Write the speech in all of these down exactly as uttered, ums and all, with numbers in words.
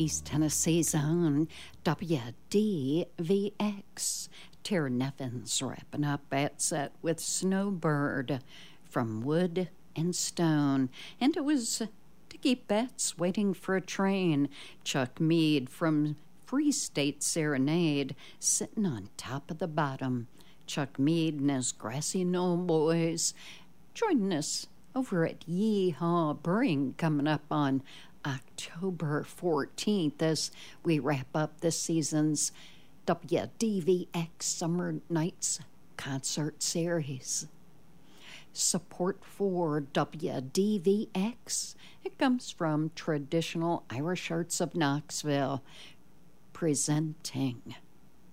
East Tennessee's own W D V X. Tara Nevins wrapping up that set with Snowbird from Wood and Stone. And it was Dickie Betts, Waiting for a Train. Chuck Mead from Free State Serenade, Sitting on Top of the Bottom. Chuck Mead and his Grassy Knoll Boys joining us over at Yeehaw Brewing coming up on October fourteenth as we wrap up this season's W D V X Summer Nights Concert Series. Support for W D V X, it comes from Traditional Irish Arts of Knoxville, presenting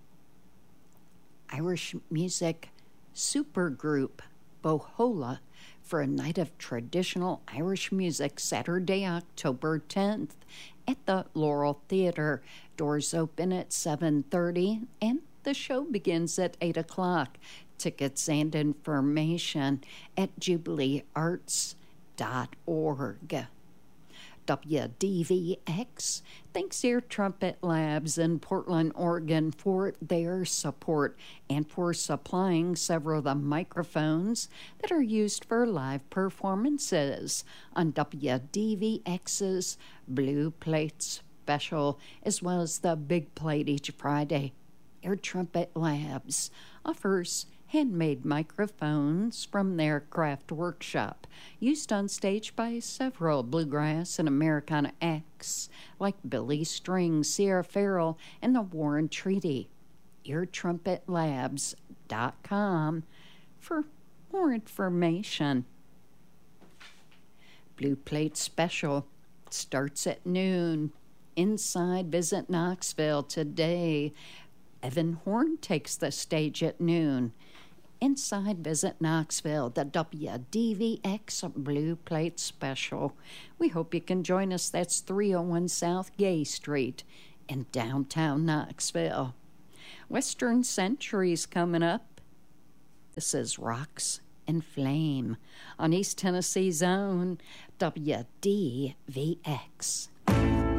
Irish music supergroup Bohola for a night of traditional Irish music Saturday, October tenth at the Laurel Theater. Doors open at seven thirty and the show begins at eight o'clock. Tickets and information at jubilee arts dot org. W D V X thanks Air Trumpet Labs in Portland, Oregon for their support and for supplying several of the microphones that are used for live performances on W D V X's Blue Plate Special, as well as the Big Plate each Friday. Air Trumpet Labs offers handmade microphones from their craft workshop, used on stage by several bluegrass and Americana acts like Billy String, Sierra Farrell, and the Warren Treaty. ear trumpet labs dot com for more information. Blue Plate Special starts at noon. Inside Visit Knoxville today. Evan Horn takes the stage at noon. Inside Visit Knoxville, the W D V X Blue Plate Special. We hope you can join us. That's three oh one South Gay Street in downtown Knoxville. Western Century's coming up. This is Rocks and Flame on East Tennessee's own W D V X.